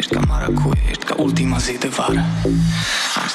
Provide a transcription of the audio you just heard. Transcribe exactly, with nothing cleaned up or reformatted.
Ești ca maracuie, ești ca ultima zi de vară.